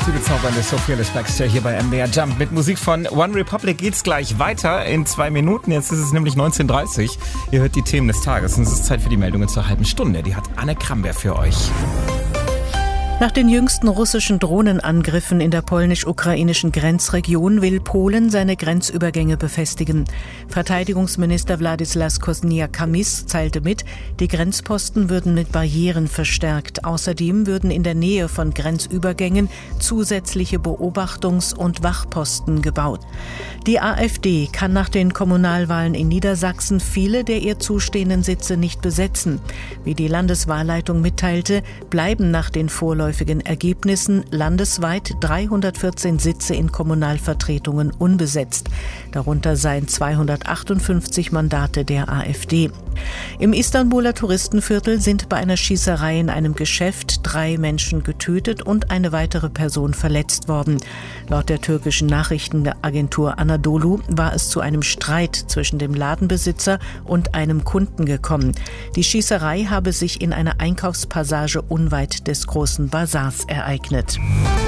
Die bezaubernde Sophia Baxter hier bei MDR Jump. Mit Musik von One Republic geht's gleich weiter in 2 Minuten. Jetzt ist es nämlich 19:30 Uhr. Ihr hört die Themen des Tages und es ist Zeit für die Meldungen zur halben Stunde. Die hat Anne Kramber für euch. Nach den jüngsten russischen Drohnenangriffen in der polnisch-ukrainischen Grenzregion will Polen seine Grenzübergänge befestigen. Verteidigungsminister Władysław Kosiniak-Kamysz teilte mit, die Grenzposten würden mit Barrieren verstärkt. Außerdem würden in der Nähe von Grenzübergängen zusätzliche Beobachtungs- und Wachposten gebaut. Die AfD kann nach den Kommunalwahlen in Niedersachsen viele der ihr zustehenden Sitze nicht besetzen. Wie die Landeswahlleitung mitteilte, bleiben nach den vorläufigen Ergebnissen landesweit 314 Sitze in Kommunalvertretungen unbesetzt. Darunter seien 258 Mandate der AfD. Im Istanbuler Touristenviertel sind bei einer Schießerei in einem Geschäft 3 Menschen getötet und eine weitere Person verletzt worden. Laut der türkischen Nachrichtenagentur Anadolu war es zu einem Streit zwischen dem Ladenbesitzer und einem Kunden gekommen. Die Schießerei habe sich in einer Einkaufspassage unweit des großen Basars ereignet.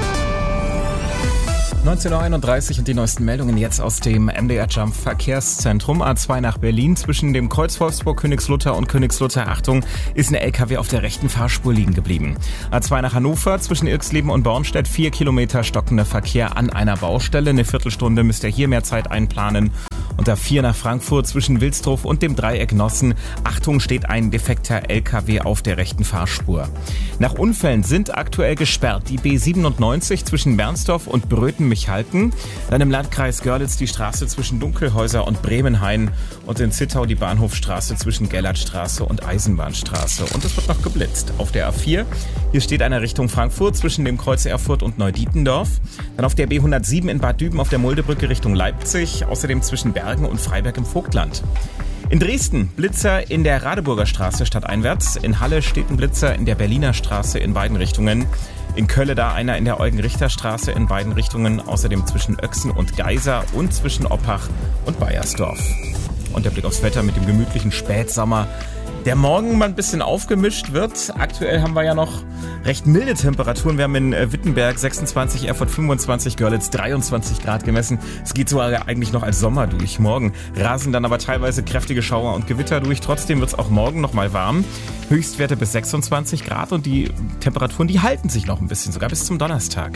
19:31 Uhr und die neuesten Meldungen jetzt aus dem MDR Jump Verkehrszentrum. A2 nach Berlin zwischen dem Kreuz Wolfsburg-Königslutter und Königslutter, Achtung, ist ein LKW auf der rechten Fahrspur liegen geblieben. A2 nach Hannover zwischen Irxleben und Bornstedt 4 Kilometer stockender Verkehr an einer Baustelle. Eine Viertelstunde müsst ihr hier mehr Zeit einplanen. Und A4 nach Frankfurt zwischen Wilsdruff und dem Dreieck Nossen. Achtung, steht ein defekter LKW auf der rechten Fahrspur. Nach Unfällen sind aktuell gesperrt die B97 zwischen Bernsdorf und Bröten-Michalten. Dann im Landkreis Görlitz die Straße zwischen Dunkelhäuser und Bremenhain. Und in Zittau die Bahnhofstraße zwischen Gellertstraße und Eisenbahnstraße. Und es wird noch geblitzt. Auf der A4, hier steht einer Richtung Frankfurt zwischen dem Kreuz Erfurt und Neudietendorf. Dann auf der B107 in Bad Düben auf der Muldebrücke Richtung Leipzig. Außerdem zwischen Bergen und Freiberg im Vogtland. In Dresden Blitzer in der Radeburger Straße stadteinwärts. In Halle steht ein Blitzer in der Berliner Straße in beiden Richtungen. In Kölle da einer in der Eugen-Richter-Straße in beiden Richtungen. Außerdem zwischen Oechsen und Geisa und zwischen Oppach und Baiersdorf. Und der Blick aufs Wetter mit dem gemütlichen Spätsommer, der morgen mal ein bisschen aufgemischt wird. Aktuell haben wir ja noch recht milde Temperaturen. Wir haben in Wittenberg 26, Erfurt 25, Görlitz 23 Grad gemessen. Es geht so eigentlich noch als Sommer durch. Morgen rasen dann aber teilweise kräftige Schauer und Gewitter durch. Trotzdem wird es auch morgen noch mal warm. Höchstwerte bis 26 Grad und die Temperaturen, die halten sich noch ein bisschen, sogar bis zum Donnerstag.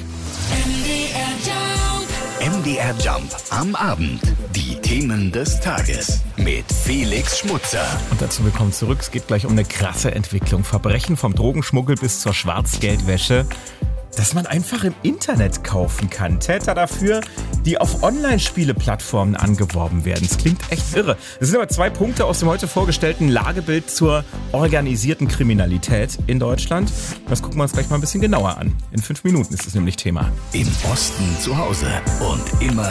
MDR Jump am Abend. Die Themen des Tages mit Felix Schmutzer. Und dazu willkommen zurück. Es geht gleich um eine krasse Entwicklung. Verbrechen vom Drogenschmuggel bis zur Schwarzgeldwäsche, das man einfach im Internet kaufen kann. Täter dafür, die auf Online-Spiele-Plattformen angeworben werden. Das klingt echt irre. Das sind aber 2 Punkte aus dem heute vorgestellten Lagebild zur organisierten Kriminalität in Deutschland. Das gucken wir uns gleich mal ein bisschen genauer an. In 5 Minuten ist es nämlich Thema. Im Osten zu Hause und immer